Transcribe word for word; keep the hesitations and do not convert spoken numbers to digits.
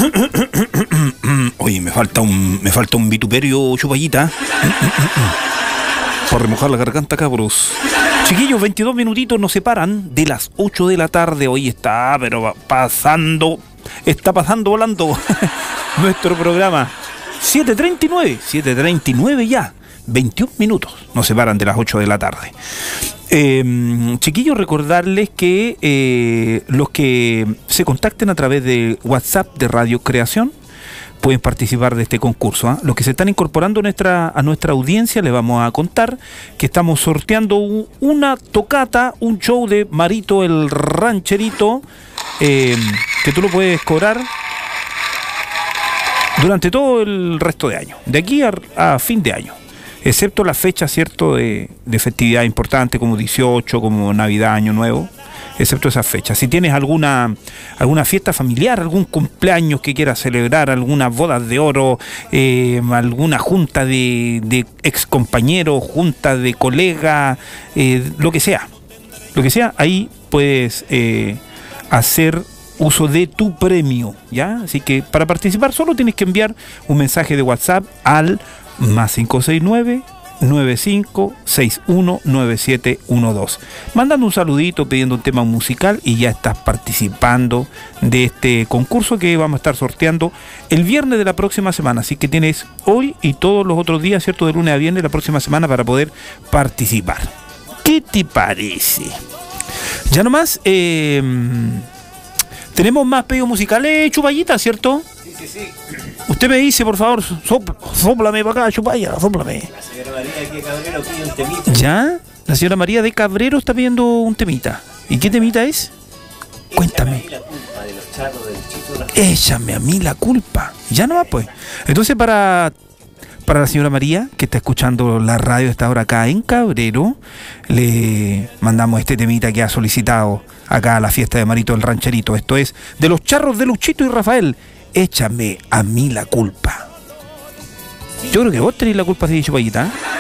Oye, me falta un me falta un vituperio, Chupallita. Por remojar la garganta, cabros. Chiquillos, veintidós minutitos nos separan de las ocho de la tarde. Hoy está, pero va pasando, está pasando volando nuestro programa. siete treinta y nueve, siete treinta y nueve ya. veintiún minutos nos separan de las ocho de la tarde. Eh, chiquillos, recordarles que eh, los que se contacten a través de WhatsApp de Radio Creación pueden participar de este concurso, ¿eh? Los que se están incorporando a nuestra, a nuestra audiencia, les vamos a contar que estamos sorteando un, una tocata, un show de Marito el Rancherito, eh, que tú lo puedes cobrar durante todo el resto de año, de aquí a, a fin de año, excepto las fechas, ¿cierto?, de, de festividad importante como dieciocho, como Navidad, Año Nuevo, excepto esas fechas. Si tienes alguna alguna fiesta familiar, algún cumpleaños que quieras celebrar, algunas bodas de oro, eh, alguna junta de, de ex compañeros, junta de colegas, eh, lo que sea, lo que sea, ahí puedes eh, hacer uso de tu premio, ¿ya? Así que para participar solo tienes que enviar un mensaje de WhatsApp al más cinco seis nueve, nueve cinco seis uno, nueve siete uno dos, mandando un saludito, pidiendo un tema musical y ya estás participando de este concurso que vamos a estar sorteando el viernes de la próxima semana. Así que tienes hoy y todos los otros días, ¿cierto?, de lunes a viernes la próxima semana para poder participar. ¿Qué te parece? Ya nomás, eh, tenemos más pedidos musicales, Chupallita, ¿cierto? Sí, sí, sí. Usted me dice, por favor, sopl sóplame para acá, Chupalla, sóplame. La señora María de Cabrero pide un temita. ¿Ya? La señora María de Cabrero está pidiendo un temita. ¿Y qué temita es? Cuéntame. Échame a mí la culpa de los charros del Chito Rafael. Échame a mí la culpa. Ya no va, pues. Entonces, para, para la señora María, que está escuchando la radio a esta hora acá en Cabrero, le mandamos este temita que ha solicitado acá a la fiesta de Marito el Rancherito. Esto es de los charros de Luchito y Rafael. Échame a mí la culpa. Yo creo que vos tenés la culpa, sí, Chupallita, ¿eh?